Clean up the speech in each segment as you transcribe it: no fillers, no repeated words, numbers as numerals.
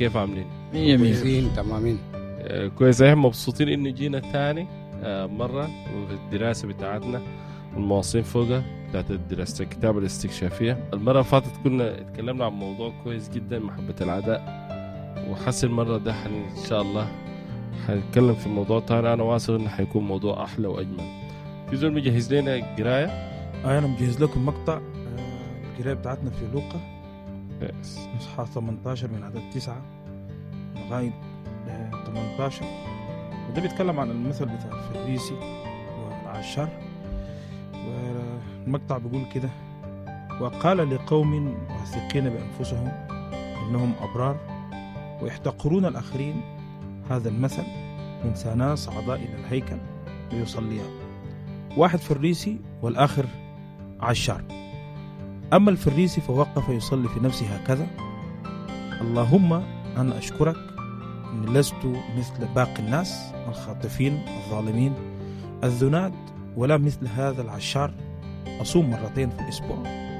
كيف عاملين؟ مية مية. كويسين تمامين. كويس. احنا مبسوطين انه جينا تاني مرة في الدراسة بتاعتنا والمواصلين فوقها بتاعت الدراسة الكتابة الاستكشافية. المرة اللي فاتت كنا اتكلمنا عن موضوع كويس جدا، محبة العداء، وحس المرة ده إن شاء الله هنتكلم في موضوع تاني. أنا واثق إنه حيكون موضوع أحلى وأجمل. في زول مجهز لنا قراية؟ أنا مجهز لكم مقطع القراية بتاعتنا في لوقا إصحاح 18 من عدد 9 لغاية 18، وده بيتكلم عن المثل بتاع الفريسي والعشار. والمقطع بيقول كده: وقال لقوم واثقين بأنفسهم إنهم أبرار ويحتقرون الآخرين هذا المثل، إنسانا صعدا إلى الهيكل ليصليا، واحد فريسي والآخر عشار. أما الفريسي فوقف يصلي في نفسه هكذا: اللهم أنا أشكرك أني لست مثل باقي الناس الخاطفين الظالمين الذناد، ولا مثل هذا العشار أصوم مرتين في الأسبوع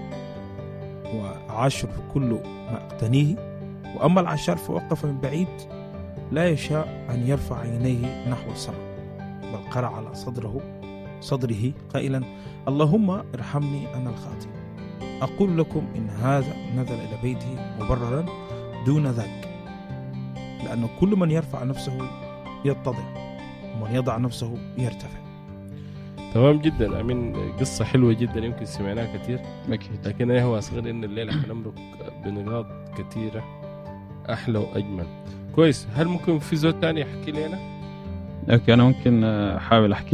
وأعشر في كل ما أقتنيه. وأما العشار فوقف من بعيد لا يشاء أن يرفع عينيه نحو السماء، بل قرع على صدره قائلا: اللهم ارحمني أنا الخاطئ. أقول لكم إن هذا نزل إلى بيته مبررا دون ذاك، لأن كل من يرفع نفسه يتضع، ومن يضع نفسه يرتفع. تمام جدا. أمين، قصة حلوة جدا يمكن سمعناها كتير، لكن أنا واثقين إن الليلة حنمرق بنقاط كتيرة أحلى وأجمل. كويس. هل ممكن في زول تاني يحكي لنا؟ أوكي، أنا ممكن أحاول أحكي.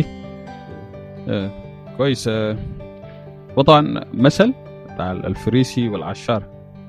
كويس. وطبعا مثل بتاع الفريسي والعشار،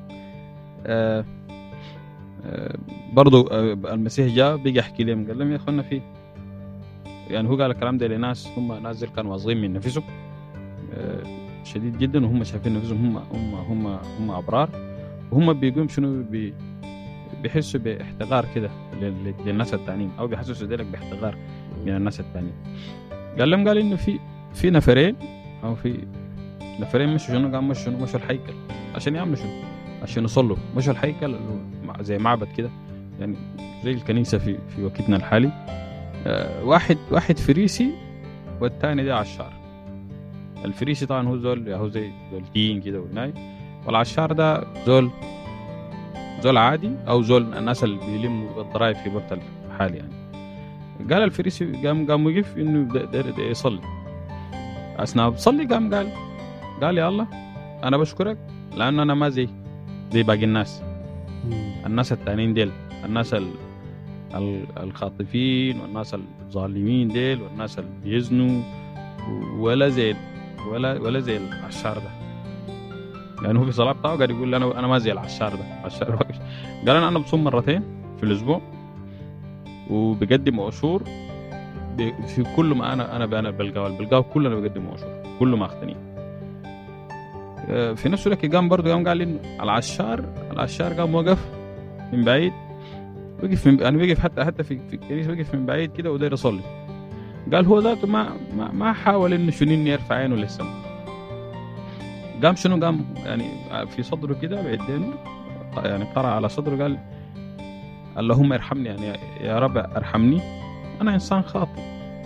برضو المسيح جاء بيجي يحكي لهم، قال لهم يا أخوانا فيه، يعني هو قال الكلام ده لناس هم ناس كانوا واثقين من نفسهم شديد جدا، وهم شايفين نفسهم هم أبرار، وهم بيقوم شنو بيحسوا باحتقار كده للناس التانيين، أو بيحسوا ذلك باحتقار من الناس التانيين. قال لهم إنه في نفرين أو في نفرين مشوا شنو، قام مشوا الهيكل عشان يعملوا شنو، عشان يصلوا. مشوا الهيكل زي معبد كده، يعني زي الكنيسة في وقتنا الحالي. واحد فريسي والتاني ده عشار. الفريسي طبعا هو زي الدين كده والناي، والعشار ده زول عادي، او زول الناس اللي بيلموا الضرائب في الوقت الحالي يعني. قال الفريسي قام وقف انه ده يصلي. اثناء بصلي قال يا الله انا بشكرك لانه انا ما زي باقي الناس التانيين ديل، الناس الخاطفين والناس الظالمين ديل والناس اللي بيزنوا، ولا زي العشار ده. يعني هو في صلاة بتاعه قال يقول أنا ما زي العشار ده. قال أنا بصوم مرتين في الأسبوع، وبقدم عشور في كل ما أنا بلقاه كلنا بقدم عشور كل ما أختني. في نفس الوقت قام قال إنه العشار قام وقف من بعيد، وقف حتى في الكنيسة، وقف من بعيد كده وداير يصلي. قال هو ذاته ما حاول إنه شنين يرفع عينه للسماء. قام يعني في صدره كده بيدينه، يعني قرأ على صدره قال اللهم ارحمني، يعني يا رب ارحمني أنا إنسان خاطئ.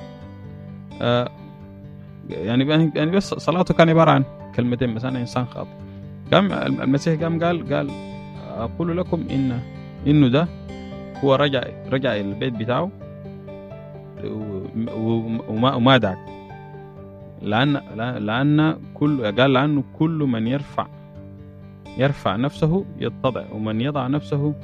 يعني بس صلاته كان عبارة عن كلمتين بس، أنا إنسان خاطئ. قام المسيح قال أقول لكم إنه ده هو رجع إلى البيت بتاعه وما دعك، لأن كل من يرفع نفسه يتضع، ومن يضع نفسه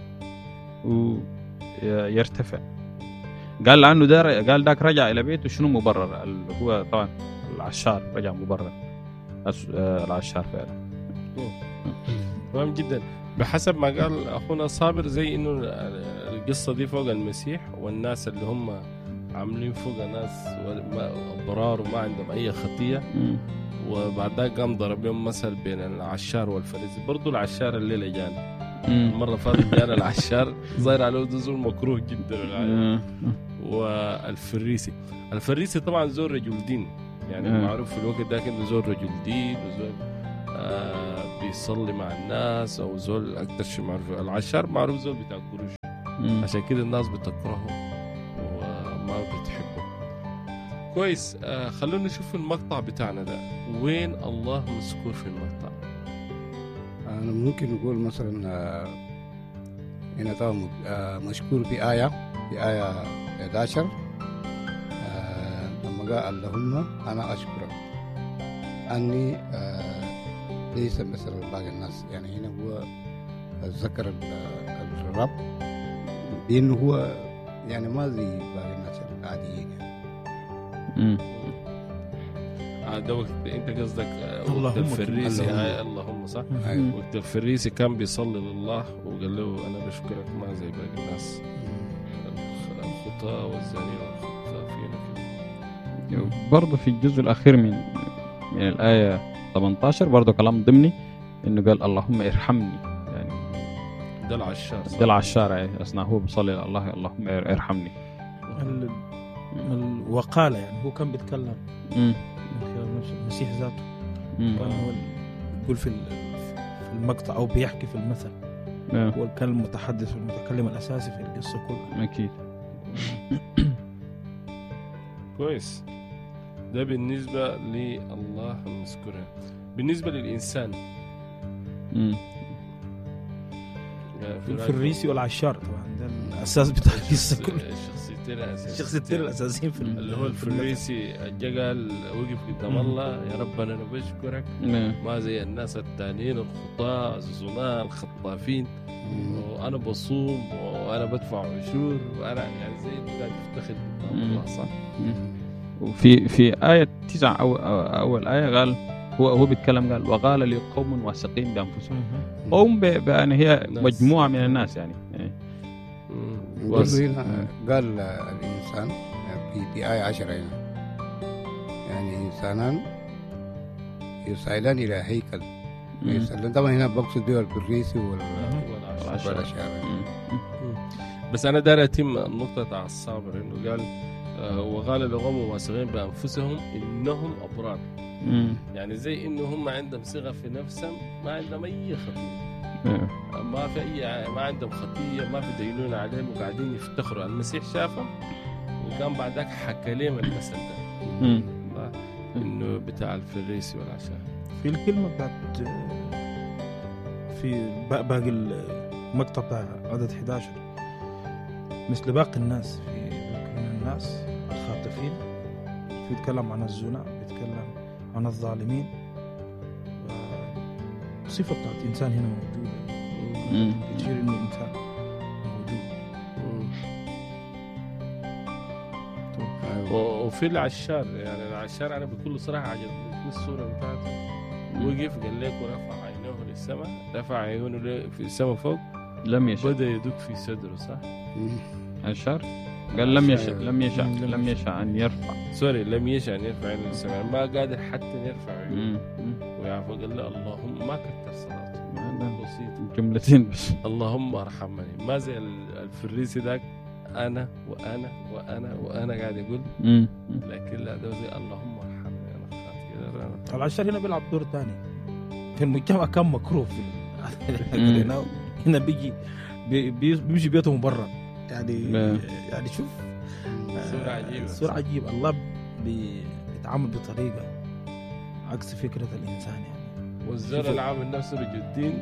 يرتفع. قال لأنه داك رجع إلى بيته شنو مبرر، هو طبعا العشار رجع مبرر. العشار فعلا مهم جدا. بحسب ما قال أخونا صابر، زي إنه القصة دي فوق المسيح، والناس اللي هم عاملين فوق ناس أبرار وما عندهم أي خطية، وبعد ذلك قام ضرب لهم مثل بين العشار والفريسي. برضو العشار الليلة جانا المرة فاتت جانا العشار ظاهر عليه زول مكروه جدا. والفريسي طبعا زول رجل دين، يعني معروف في الوقت ده إنه زول رجل دين، وزول بيصلي مع الناس، أو زول أكتر شيء معروف. العشار معروف زول بتاع قروش. عشان كده الناس بتكرهه وما بتحبه. كويس. خلونا نشوف المقطع بتاعنا ده، وين الله مذكور في المقطع؟ أنا ممكن نقول مثلا هنا طبعا مشكور بآية 11 لما قال اللهم أنا أشكرك أني ليس مثل باقي الناس. يعني هنا هو ذكر الرب بأنه هو يعني ما زي باقي الناس العاديين يعني. ده وقت انت قصدك وقت الفريسي. اللهم صح. وقت الفريسي كان بيصلي لله وقال له انا بشكرك ما زي باقي الناس الخطاة والزانين والخطافين كده. برضه في الجزء الاخير من الايه 18 برضه كلام ضمني انه قال اللهم ارحمني. يعني ده العشار. ده العشار اثناء هو بيصلي لله اللهم ارحمني. وقال يعني هو كان بيتكلم من خلال نفسه المسيح ذاته. كان هو يقول في المقطع او بيحكي في المثل. هو كان المتحدث والمتكلم الاساسي في القصه كلها. اكيد. كويس. ده بالنسبه لله المذكور. بالنسبه للانسان في الريسي والعشار طبعا ده الاساس بتاع القصه كلها. الشخصيتين الاساسيين في اللي هو الفريسي قال وقف قدام الله يا رب انا بشكرك ما زي الناس التانيين الخطاة الزنا الخطافين وانا بصوم وانا بدفع عشور وانا يعني زي اللي قاعد يفتخر قدام الله. صح. وفي آية 9 أول آية قال هو بيتكلم قال وقال لي قوم واثقين بأنفسهم. قوم يعني هي مجموعة من الناس يعني. قال الإنسان في آية 10 هنا يعني إنسانان يسعدان إلى هيكل يسألون. طبعا هنا بقصد بيه البريسي والعشار. بس أنا دار أتم النقطة على الصابر إنه قال وقال لقوم واثقين بأنفسهم إنهم أبرار. يعني زي إنه هم عندهم صغة في نفسهم ما عندهم أي خطية. ما عندهم خطية ما في دينون عليهم وقاعدين يفتخروا. المسيح شافهم وكان بعدك حكى لهم المثل ده إنه بتاع الفريسي والعشاء. في الكلمة بتاعت في باقي المقطع بتاع عدد 11 مثل باقي الناس في الناس الخاطفين بيتكلم عن الزنا بيتكلم عن الظالمين. الصفة بتاعت إنسان هنا موجودة بتشير إنه إنسان موجود. وفي العشار يعني العشار أنا بكل صراحة عجبني الصورة بتاعته. وقف قال لك ورفع عينه للسماء رفع عينه في السماء فوق لم يشاء بدأ يدق في صدره. صح. عشار قال لم يشاء أن يرفع. سوري لم يشاء أن يرفع عينه للسماء ما قادر حتى يرفع عينه ويعفو. قال له اللهم ما كتر صلاته بسيط جملتين بس اللهم ارحمني. ما زي الفريسي ذاك أنا وأنا وأنا وأنا قاعد يقول لكن لا ده زي اللهم ارحمني أنا خاطئ. العشار هنا بيلعب دور تاني في المجتمع كان مكروه هنا بيمشي بيته برا يعني شوف صورة عجيبة. الله بيتعامل بطريقة عكس فكرة الإنسان يعني. والزر العامل نفسه لجدين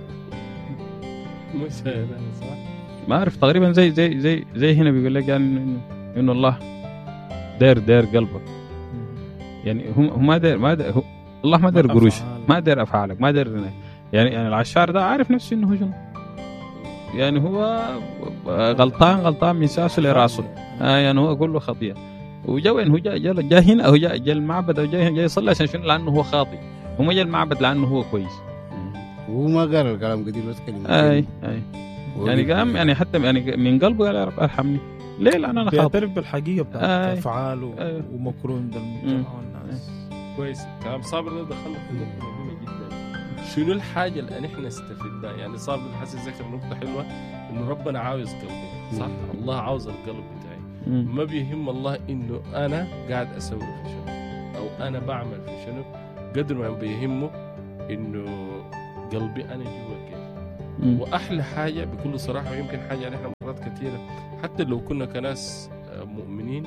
مش صح. ما أعرف تقريبا زي هنا بيقول لك يعني إنه الله داير قلبك. يعني هو ما داير الله ما داير قروش ما داير أفعالك ما داير يعني العشار ده عارف نفسه إنه هو يعني هو غلطان من ساسه لراسه. يعني هو كله خطيئة. وجا وين هو جا هنا أو جا المعبد أو جا يصلي عشان شنو لأنه هو خاطئ. هو ما جا المعبد لأنه هو كويس. وهو ما قال الكلام قدير بس كلمة. أي يعني قام يعني حتى يعني من قلبه قال يا رب ارحمني. ليه لأن أنا خاطئ. بيعترف بالحقيقة بتاعت أفعاله ومكروه عند المجتمع والناس. كويس. كلام صابر ده دخلنا في نقطة مهمة جدا. شنو الحاجة اللي نحن نستفيدها؟ يعني صابر حاسس ذكر نقطة حلوة إنه ربنا عاوز قلبي. صح. الله عاوز القلب بتاعي. ما بيهم الله إنه أنا قاعد أسوي في شنو أو أنا بعمل في شنو قدر ما بيهمه إنه قلبي أنا جوا كيف. واحلى حاجه بكل صراحه، ويمكن حاجه نحن مرات كثيره حتى لو كنا كناس مؤمنين،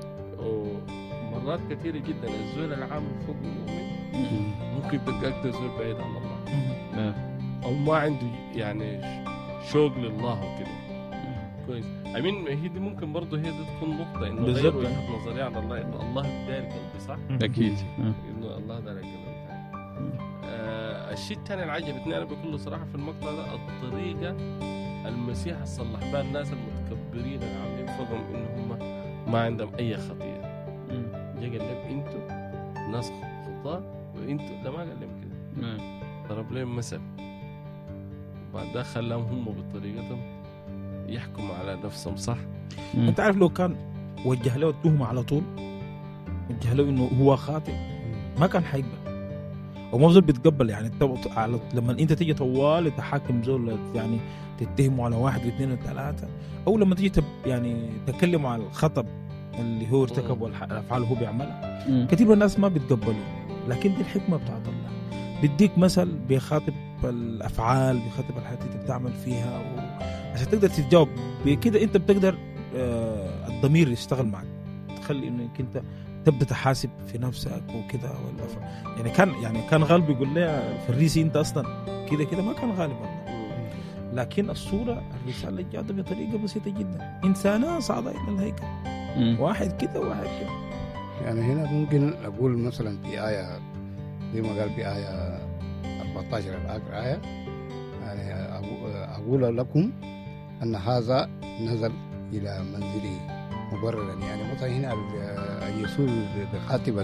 ومرات كثيره جدا الزول العام فوق المؤمن ممكن تلقى اكثر زول بعيد عن الله او ما عنده يعني شوق لله وكده. كويس. امين هي دي ممكن برضه هي دي تكون نقطه انه غير وجهه نظري عن الله، انه الله داير قلبي، صح؟ اكيد انه الله داير قلبي. الشيء الثاني اللي عجبتني انا بكل صراحه في المقطع ده الطريقه المسيح صلح بها الناس المتكبرين اللي عاملين فوقهم انه هم ما عندهم اي خطيه. جا قال لهم انتوا ناس خطاة وانتوا لا، ما قال لهم كده، ضرب لهم مثل، بعد ده خلاهم هم بطريقتهم يحكموا على نفسهم، صح؟ انت عارف لو كان وجه له التهمه على طول، وجه له انه هو خاطئ، ما كان حيقبل او ما زول بيتقبل. يعني لما انت تيجي طوال تحاكم زول، يعني تتهموا على 1 و2 و3، او لما تيجي يعني تكلموا على الخطب اللي هو ارتكب والافعال هو بيعملها، كثير من الناس ما بيتقبلوا. لكن دي الحكمه بتاعت الله، بيديك مثل بيخاطب الافعال، بيخاطب الحاجات اللي بتعمل فيها، عشان تقدر تتجاوب بكده. انت بتقدر الضمير يشتغل معك، تخلي انك انت تبدا تحاسب في نفسك وكده. يعني كان غالب يقول لي فريسي انت اصلا كده ما كان غالب والله. لكن الصوره الرساله جاءت بطريقه بسيطه جدا، انسانا صعد الى الهيكل، واحد كده وواحد كده. يعني هنا ممكن اقول مثلا في ايه زي ما قال في ايه 14 اخر ايه، يعني اقول لكم ان هذا نزل الى منزله مبررا. يعني مثلا هنا يسوع بخاطب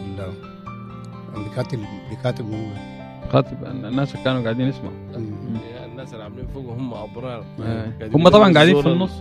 خاطب الناس كانوا قاعدين يسمعوا، الناس اللي عاملين فوق هم ابرار، هم طبعا قاعدين في النص.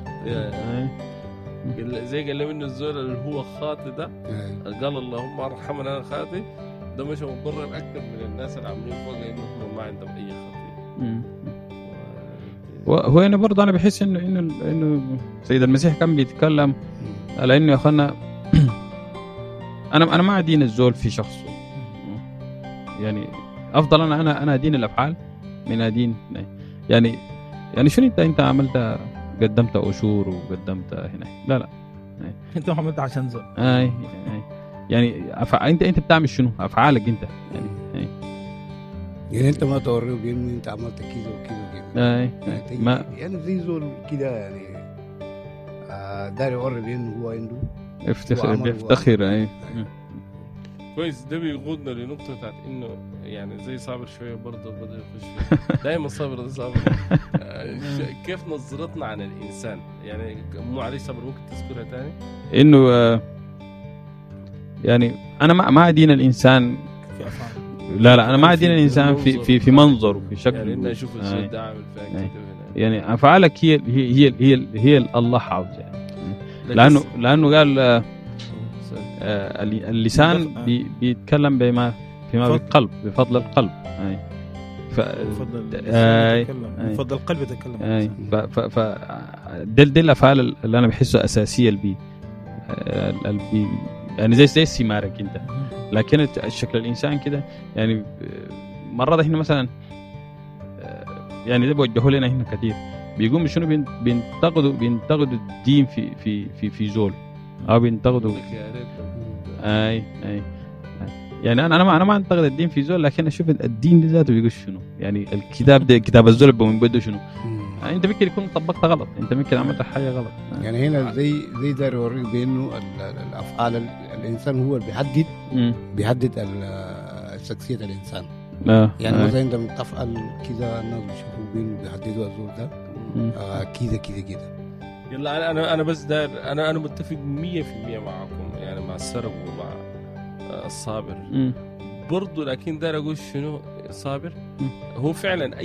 زي قال لهم انه الزول اللي هو خاطئ ده قال اللهم ارحمنا انا خاطئ، ده مش مبرر اكثر من الناس اللي عاملين فوق انه هم ما عندهم اي خطيه. وهو انا برضه انا بحس انه سيد المسيح كان بيتكلم على انه يا اخوانا انا ما ادين الزول في شخصه، يعني افضل انا ادين الافعال من ادين. يعني شنو انت عملت، قدمت أشور وقدمت هنا، لا انت عملت عشان زول. يعني انت بتعمل شنو افعالك انت، يعني انت ما توريه بانه انت عملت كذا وكذا وكذا، ما يعني زي زول كده، يعني داري يوري بانه هو عنده بيفتخر. كويس. ده بيقودنا لنقطة بتاعت انه يعني زي صابر شوية برضه بدأ يخش دائما صابر ده صابر. كيف نظرتنا عن الإنسان، يعني مو عليه صابر ممكن تذكرها تاني؟ انه يعني انا ما ادين الانسان في افعال، لا انا ما ادين الانسان في منظر وفي شكل، يعني انه اشوف الزول ده عامل فيها كده، يعني افعالك هي الله عاوز، يعني لانه قال اللسان بيتكلم فيما بالقلب، بفضل القلب. بفضل القلب يتكلم. دي الافعال اللي انا بحسها اساسيه البي يعني زي استمارك انت. لكن الشكل الانسان كده، يعني مرات احنا مثلا يعني ده بيوجهوا لنا هنا كثير، بيقوموا شنو بينتقدوا الدين في زول، او بينتقدوا يعني انا ما انتقد الدين في زول، لكن اشوف الدين ذاته بيقول شنو، يعني الكتاب ده كتاب الزول بده شنو. انت ممكن يكون طبقت غلط، انت ممكن عملت حاجه غلط. يعني هنا زي ده يوريك بانه الافعال الانسان هو اللي بيحدد شخصيه الانسان. يعني مثلا انت بتفعل كذا، الناس بيشوفوا بانه بيحددوا الزول ده كذا. يلا انا بس داير، انا متفق 100% معكم، يعني مع السرب ومع الصابر برضو. لكن داير اقول شنو صابر، هو فعلا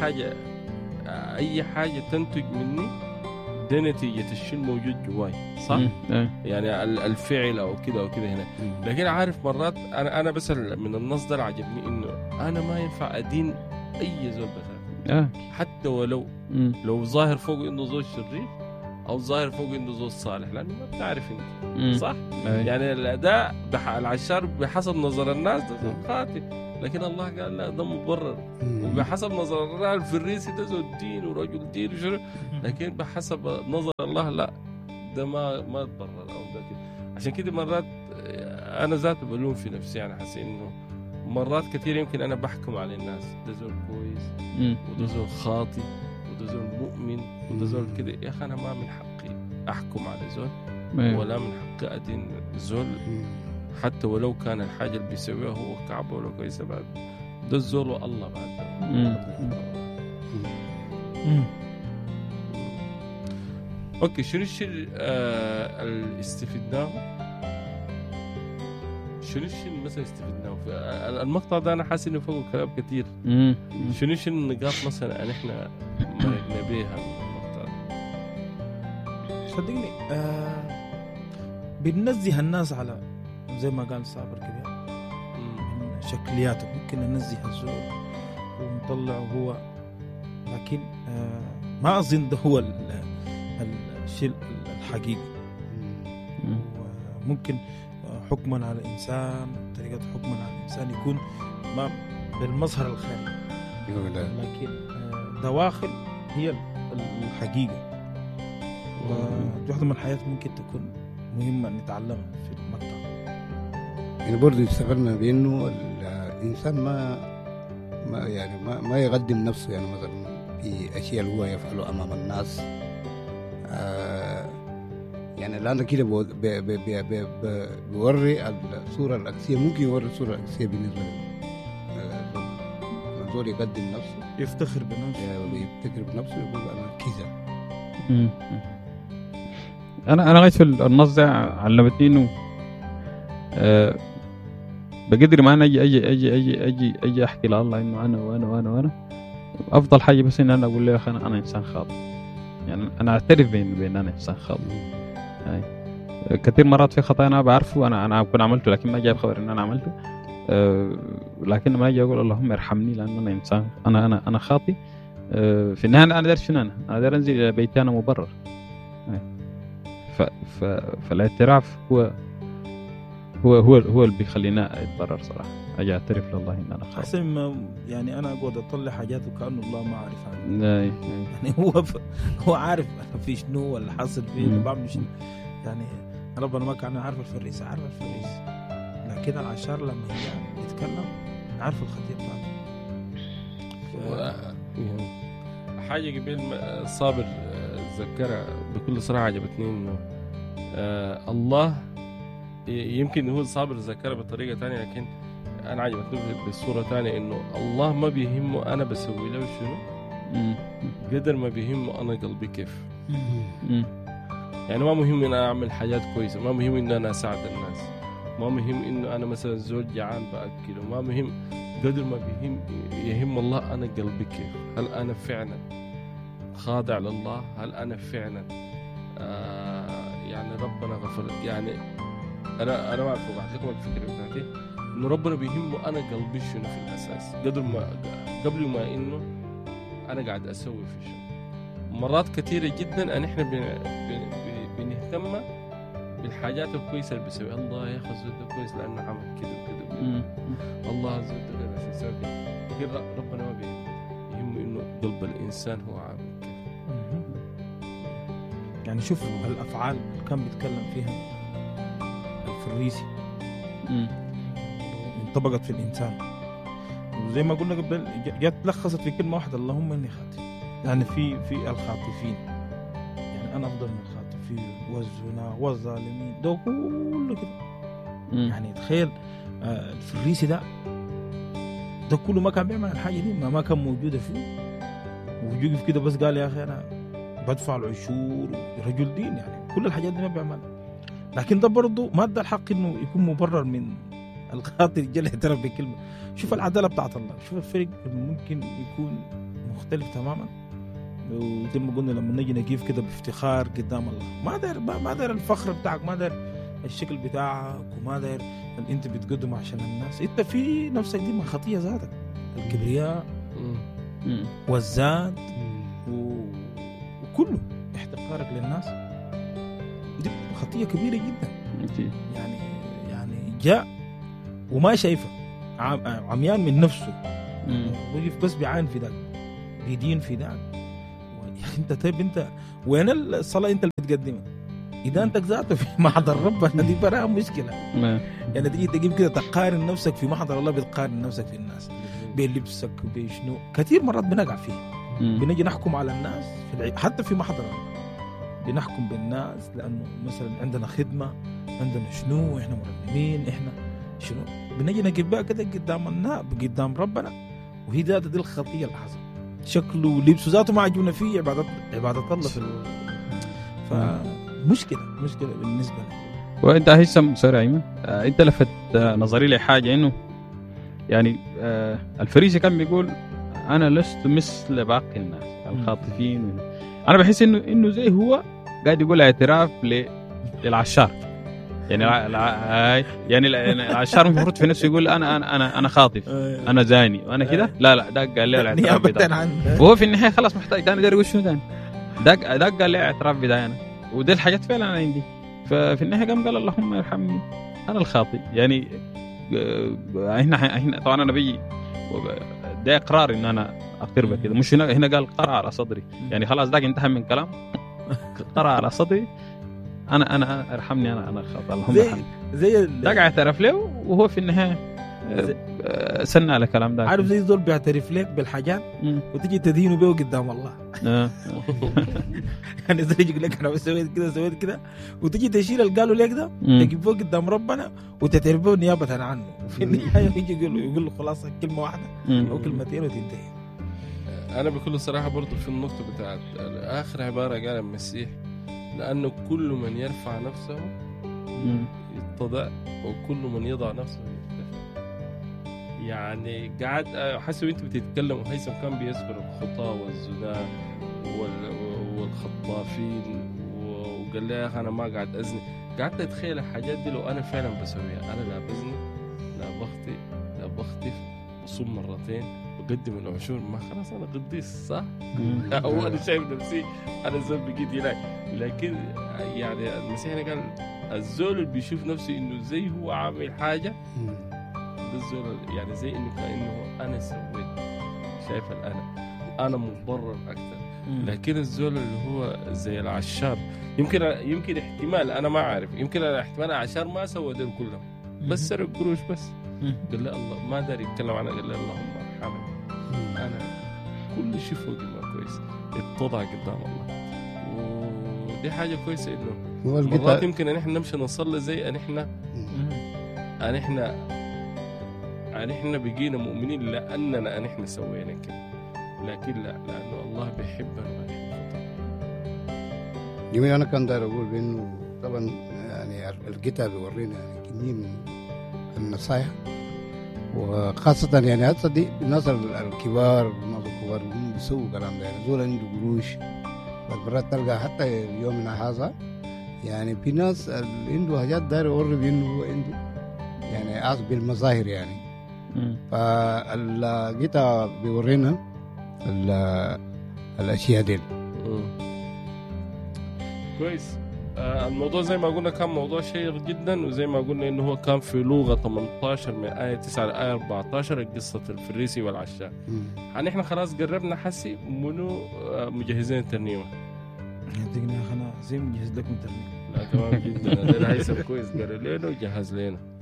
اي حاجه تنتج مني ده نتيجه الشيء الموجود جواي، صح؟ يعني الفعل او كده هنا. لكن عارف مرات انا بس من النص ده عجبني انه انا ما ينفع ادين اي زول بتاعي، حتى ولو لو ظاهر فوق انه زول شرير او ظاهر فوق انه زول صالح، لانه ما بتعرف انت، صح؟ يعني ده العشار بحسب نظر الناس ده زول خاطئ، لكن الله قال لا ده مبرر. وبحسب نظر الفريسي ده زول دين ورجل دين وشنو، لكن بحسب نظر الله لا ده ما تبرر او ده كده. عشان كده مرات انا ذات بلوم في نفسي، يعني حاسس انه مرات كثير يمكن انا بحكم على الناس، ده زول كويس وده زول خاطي وده زول مؤمن وده زول كده. يا اخي انا ما من حقي احكم على زول ولا من حقي ادين زول، حتى ولو كان الحاجه اللي بيسويها هو كعبه ولا كويسه، بعد ده الزول والله بعد. اوكي شنو الشيء اللي استفدناه؟ شنو مثلا استفدناه في المقطع ده؟ انا حاسس انه فوق كلام كثير. شنو النقاط مثلا احنا مرقنا بيها المقطع ده؟ صدقني بننزه الناس على زي ما قال صابر كده من شكلياته. ممكن ننزه الزول ونطلعه هو، لكن ما اظن ده هو الشيء الحقيقي. ممكن حكما على الإنسان، طريقة حكما على الإنسان يكون ما بالمظهر الخارجي، لكن دواخل هي الحقيقة. وجهد من الحياة ممكن تكون مهمة نتعلمها في المقطع. يعني برضه استفدنا بأنه الإنسان ما يقدم نفسه، يعني مثلا في أشياء اللي هو يفعله أمام الناس. يعني الآن كده بيوري الصورة العكسية، ممكن يوري الصورة العكسية بالنسبة للزول يقدم نفسه، يفتخر بنفسه، يقول أنا كذا. أنا غايت في النص ده علمتني إنه بقدر ما أنا أجي أحكي لله إنه أنا وأنا وأنا وأنا أفضل حاجة بس إن أنا أقول له يا أخي أنا إنسان خاطئ. يعني أنا أعترف بين أنا إنسان خاطئ. كثير مرات في خطأ أنا بعرفه أنا أكون عملته، لكن ما جايب خبر إن أنا عملته. لكن ما أجي أقول اللهم ارحمني لأن أنا إنسان، أنا خاطئ. في النهاية أنا دار شنو؟ أنا دار أنزل إلى بيتي أنا مبرر. فالاعتراف هو اللي بيخلينا أتبرر صراحة. أجي أعترف لله إن أنا خاطئ. يعني أنا أقعد أطلع حاجات وكأنه الله ما أعرف عنه. يعني هو عارف أنا في شنو ولا حصل فيه بعمل شنو. يعني ربنا ما كان عارف الفريسة، عارف الفريسة، لكن العشار لما يتكلم عارف الخطيئة بتاعته. حاجة قبل صابر ذكرها بكل صراحة عجبتني، إنه الله يمكن هو صابر ذكرها بطريقة تانية، لكن أنا عجبتني بصورة تانية، إنه الله ما بيهمه أنا بسوي له شنو قدر ما بيهمه أنا قلبي كيف. يعني ما مهم إن أنا أعمل حاجات كويسة، ما مهم إن أنا أساعد الناس، ما مهم إنه أنا مثلا زوج جعان بأكله، ما مهم قدر ما يهم الله أنا قلبي كيف. هل أنا فعلا خاضع لله؟ هل أنا فعلا يعني ربنا غفر؟ يعني أنا ما أعرف أحكيكم الفكرة بتاعتي إنه ربنا بيهمه أنا قلبي شنو في الأساس، قبل ما إنه أنا قاعد أسوي في شنو. مرات كثيرة جدا أن إحنا بنهتم بالحاجات الكويسة اللي بيسويها. الله يا أخي الزود ده كويس لأنه عمل كده وكده، الله الزود ده قدر يسوي كده، لكن ربنا ما يهمه إنه قلب الإنسان هو عامل كيف. يعني شوف الأفعال كم بيتكلم فيها الفريسي انطبقت في الإنسان، وزي ما قلنا قبل جات لخصت في كلمة واحدة، اللهم إني خاطئ. يعني في الخاطفين، يعني أنا أفضل من الخاطفين والزنا والظالمين ده كله كده. يعني تخيل الفريسي ده كله ما كان بيعمل الحاجة دي، ما كان موجودة فيه، ويقف كده بس قال يا أخي أنا بدفع العشور رجل دين، يعني كل الحاجات دي ما بيعملها. لكن ده برضو ما ادى الحق إنه يكون مبرر من الخاطئ جل اعترف بكلمة. شوف العدالة بتاعت الله، شوف الفرق ممكن يكون مختلف تماما. وزي ما قلنا لما نجي نجيف كده بافتخار قدام الله، ما داير الفخر بتاعك، ما داير الشكل بتاعك، وما داير اللي انت بتقدمه عشان الناس. انت في نفسك دي من خطية ذاتك، الكبرياء والذات وكله احتقارك للناس، دي خطية كبيرة جدا. يعني جاء وما شايفه، عميان من نفسه، وقف بس بيعاين في ذاك، بيدين في ذاك. يا أخي أنت طيب أنت وين الصلاة أنت اللي بتقدمها؟ إذا أنت ذاته في محضر ربنا دي براها مشكلة. يعني تيجي تجيب كده تقارن نفسك في محضر الله، بتقارن نفسك في الناس بلبسك بشنو. كثير مرات بنقع فيه، بنجي نحكم على الناس حتى في محضر الله، بنحكم بالناس لأنه مثلا عندنا خدمة، عندنا شنو، إحنا مرنمين، إحنا شنو، بنجي نجيب بقى كده قدام الناس قدام ربنا، وهي ذات دي الخطية الأعظم. شكله ولبسه ذاته ما عجبنا فيه عبادة الله فمشكلة بالنسبة لي. وانت هيثم سوري ايمن، انت لفت نظري لي حاجه انه يعني الفريسي كان بيقول انا لست مثل باقي الناس الخاطفين. انا بحس انه زي هو قاعد يقول اعتراف للعشار. يعني يعني العشار المفروض في نفسه يقول انا خاطف، انا زاني، وانا كده. لا ده قال لي الاعتراف بتاعي، وهو في النهايه خلاص محتاج ثاني داير يقول شنو ثاني. ده قال لي اعتراف بتاعي انا، ودي الحاجات فعلا انا عندي. ففي النهايه قام قال اللهم ارحمني انا الخاطئ. يعني احنا طبعا انا بيجي ده اقرار ان انا اقر بكده، مش هنا قال قرأ على صدري. يعني خلاص ده انتهى من كلام، قرأ على صدري انا ارحمني انا الخاطئ اللهم ارحمني. زي ده اعترف له، وهو في النهايه سنة على كلام ده. عارف زي دول بيعترف لك بالحاجات وتيجي تدينه بيه قدام الله. يعني زي يقول لك انا سويت كده وتيجي تشيل اللي قالوا لك ده تجيبه قدام ربنا وتعترفه نيابة عنه، وفي النهاية يجي يقول له خلاص كلمة واحدة أو كلمتين وتنتهي. أنا بكل صراحة برضو في النقطة بتاعت آخر عبارة قال المسيح، لأنه كل من يرفع نفسه يتضع وكل من يضع نفسه يرتفع. يعني قاعد حسب انت بتتكلم، وهيثم كان بيذكر الخطاة والزنا والخطافين، وقال لي يا اخي انا ما قاعد ازني. قعدت اتخيل الحاجات دي لو انا فعلا بسويها، انا لا بزني لا بخطي لا بخطف، بصوم مرتين، بقدم العشور، ما خلاص انا قديس صح؟ او انا شايف نفسي انا ذنبي جدي لا. لكن يعني المسيح قال الزول اللي بيشوف نفسه انه زي هو عامل حاجه، ده الزول يعني زي انه كانه انا سويت، شايف انا مضرر اكثر. لكن الزول اللي هو زي العشار يمكن احتمال انا ما عارف، يمكن احتمال العشار ما سوى دول كلهم، بس سرق قروش بس. قال لا الله ما داري يتكلم عنه، قال له اللهم ارحمني انا كل شيء فوقي ما كويس، اتضع قدام الله. ودي حاجه كويسه انه مرات يمكن ان احنا نمشي نصلي زي ان احنا بقينا مؤمنين لاننا ان احنا سوينا كده، لكن لا، لانه الله بيحبنا ونحن خطأ. جميل. انا كان داير اقول بانه طبعا يعني الكتاب بيورينا يعني كمية من النصائح، وخاصة يعني هسه دي الناس الكبار وما الكبار هم بيسووا كلام ده. يعني زول عنده قروش مرات تلقى حتى يومنا هذا يعني في ناس عنده حاجات داير يوري بانه هو عنده يعني عاص بالمظاهر يعني. فالكتاب بيورينا الاشياء دي. كويس. الموضوع زي ما قلنا كان موضوع شيق جدا، وزي ما قلنا انه هو كان في لغة 18 من آية 9 لآية 14 قصة الفريسي والعشاء. يعني احنا خلاص قربنا حسي منو مجهزين الترنيمة. يدينا يا اخي انا زي مجهز لكم ترنيمة. لا تمام جدا. ده هيثم كويس قال لنا وجهز لنا.